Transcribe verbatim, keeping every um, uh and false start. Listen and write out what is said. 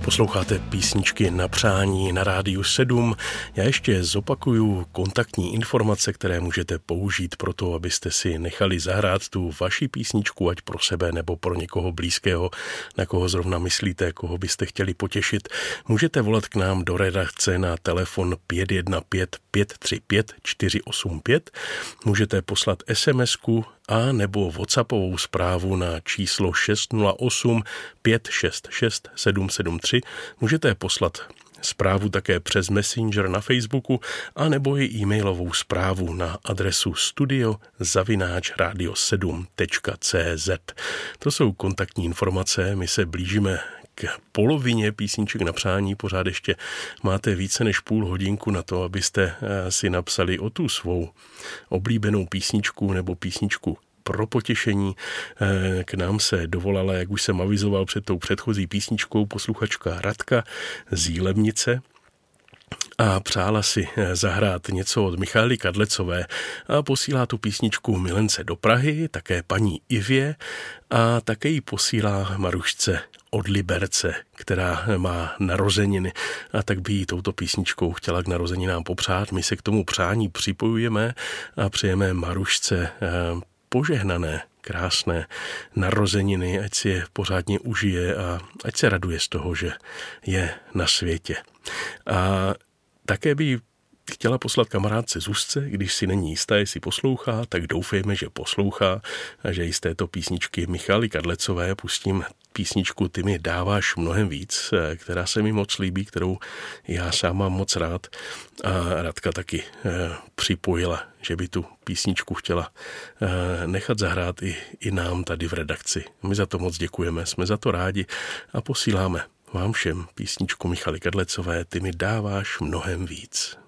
Posloucháte písničky na přání na Rádiu sedm. Já ještě zopakuju kontaktní informace, které můžete použít pro to, abyste si nechali zahrát tu vaši písničku, ať pro sebe nebo pro někoho blízkého, na koho zrovna myslíte, koho byste chtěli potěšit. Můžete volat k nám do redakce na telefon pět jedna pět, pět tři pět, čtyři osm pět. Můžete poslat SMSku a nebo WhatsAppovou zprávu na číslo šest nula osm, pět šest šest, sedm sedm tři. Můžete poslat zprávu také přes Messenger na Facebooku a nebo i e-mailovou zprávu na adresu studio zavináč radio sedm tečka cé zet. To jsou kontaktní informace, my se blížíme k polovině písniček na přání, pořád ještě máte více než půl hodinku na to, abyste si napsali o tu svou oblíbenou písničku nebo písničku pro potěšení. K nám se dovolala, jak už jsem avizoval před tou předchozí písničkou, posluchačka Radka z Jílebnice a přála si zahrát něco od Michaely Kadlecové a posílá tu písničku milence do Prahy, také paní Ivě a také ji posílá Marušce od Liberce, která má narozeniny a tak by jí touto písničkou chtěla k narozeninám popřát. My se k tomu přání připojujeme a přejeme Marušce požehnané, krásné narozeniny, ať si je pořádně užije a ať se raduje z toho, že je na světě. A také by chtěla poslat kamarádce Zuzce, když si není jistá, jestli poslouchá, tak doufejme, že poslouchá a že i z této písničky Michaely Kadlecové pustím písničku Ty mi dáváš mnohem víc, která se mi moc líbí, kterou já sám mám moc rád a Radka taky připojila, že by tu písničku chtěla nechat zahrát i, i nám tady v redakci. My za to moc děkujeme, jsme za to rádi a posíláme vám všem písničku Michaely Kadlecové Ty mi dáváš mnohem víc.